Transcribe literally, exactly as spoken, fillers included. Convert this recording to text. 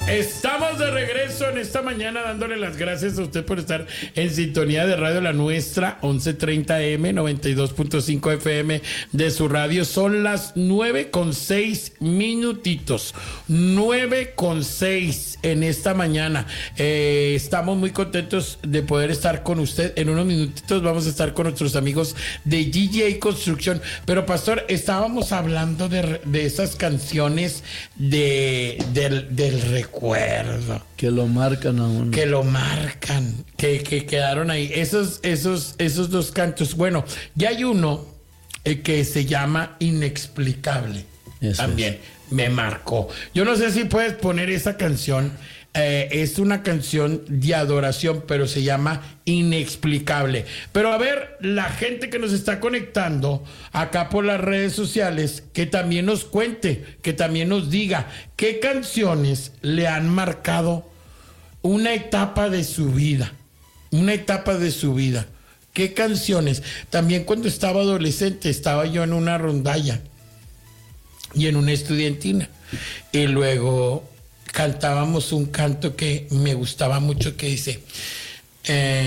Estamos de regreso en esta mañana dándole las gracias a usted por estar en sintonía de Radio La Nuestra, once treinta eme, noventa y dos punto cinco F M de su radio. Son las nueve con seis minutitos. nueve con seis en esta mañana. Eh, estamos muy contentos de poder estar con usted. En unos minutitos vamos a estar con nuestros amigos de G J Construction. Pero, Pastor, estábamos hablando de, de esas canciones de, del, del recuerdo. Que lo marcan a uno. Que lo marcan, que, que quedaron ahí. Esos, esos, esos dos cantos. Bueno, ya hay uno eh, que se llama Inexplicable. Eso también es. Me marcó. Yo no sé si puedes poner esa canción. Eh, es una canción de adoración, pero se llama Inexplicable. Pero a ver, la gente que nos está conectando acá por las redes sociales, que también nos cuente, que también nos diga qué canciones le han marcado una etapa de su vida, una etapa de su vida. ¿Qué canciones? También cuando estaba adolescente estaba yo en una rondalla y en una estudiantina, y luego cantábamos un canto que me gustaba mucho que dice... Eh,